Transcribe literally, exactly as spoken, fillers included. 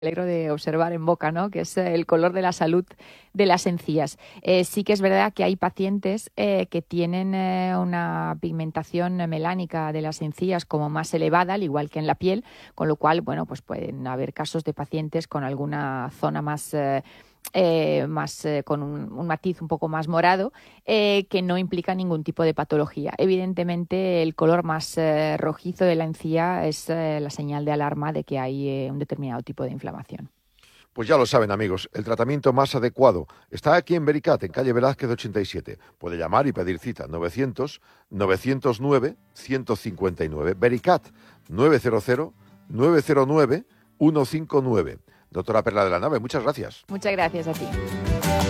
alegro de observar en boca, ¿no? Que es el color de la salud de las encías. Eh, sí que es verdad que hay pacientes eh, que tienen eh, una pigmentación melánica de las encías como más elevada, al igual que en la piel, con lo cual, bueno, pues pueden haber casos de pacientes con alguna zona más eh, eh, más eh, con un, un matiz un poco más morado, eh, que no implica ningún tipo de patología. Evidentemente, el color más eh, rojizo de la encía es eh, la señal de alarma de que hay eh, un determinado tipo de inflamación. Pues ya lo saben, amigos, el tratamiento más adecuado está aquí en Vericat, en calle Velázquez ochenta y siete. Puede llamar y pedir cita novecientos, novecientos nueve, ciento cincuenta y nueve. Vericat, nueve cero cero, nueve cero nueve, ciento cincuenta y nueve. Doctora Perla de la Nave, muchas gracias. Muchas gracias a ti.